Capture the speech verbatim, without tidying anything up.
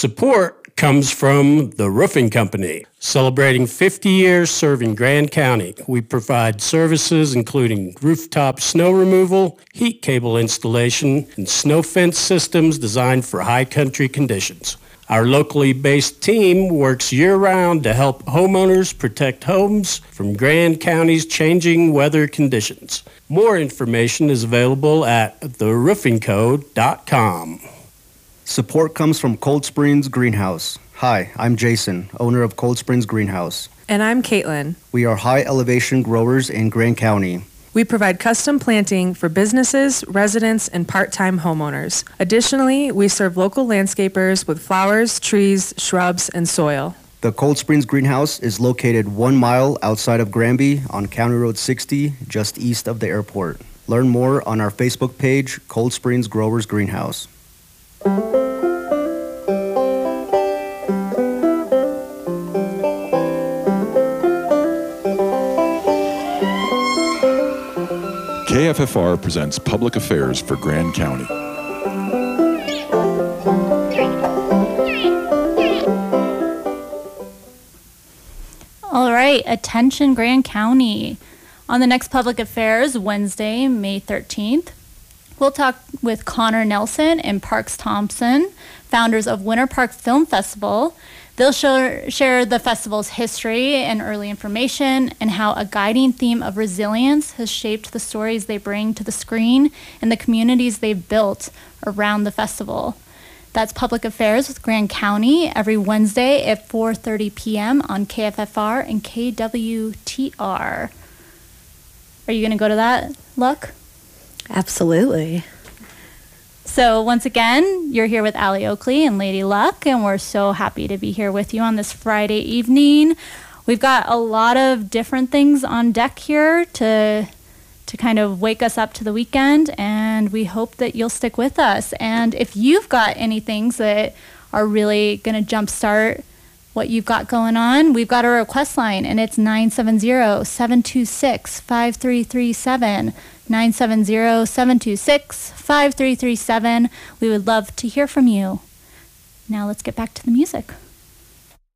Support comes from the Roofing Company. Celebrating fifty years serving Grand County, we provide services including rooftop snow removal, heat cable installation, and snow fence systems designed for high country conditions. Our locally based team works year-round to help homeowners protect homes from Grand County's changing weather conditions. More information is available at the roofing co dot com. Support comes from Cold Springs Greenhouse. Hi, I'm Jason, owner of Cold Springs Greenhouse. And I'm Caitlin. We are high-elevation growers in Grand County. We provide custom planting for businesses, residents, and part-time homeowners. Additionally, we serve local landscapers with flowers, trees, shrubs, and soil. The Cold Springs Greenhouse is located one mile outside of Granby on County Road sixty, just east of the airport. Learn more on our Facebook page, Cold Springs Growers Greenhouse. K F F R presents Public Affairs for Grand County. All right, attention Grand County. On the next Public Affairs, Wednesday, May thirteenth, we'll talk with Connor Nelson and Parks Thompson, founders of Winter Park Film Festival. They'll show, share the festival's history and early information and how a guiding theme of resilience has shaped the stories they bring to the screen and the communities they've built around the festival. That's Public Affairs with Grand County every Wednesday at four thirty p.m. on K F F R and K W T R. Are you going to go to that, Luck? Absolutely. So once again, you're here with Allie Oakley and Lady Luck, and we're so happy to be here with you on this Friday evening. We've got a lot of different things on deck here to to kind of wake us up to the weekend, and we hope that you'll stick with us. And if you've got any things that are really going to jumpstart what you've got going on, we've got a request line, and it's nine seven zero, seven two six, five three three seven. nine seven zero, seven two six, five three three seven. We would love to hear from you. Now let's get back to the music.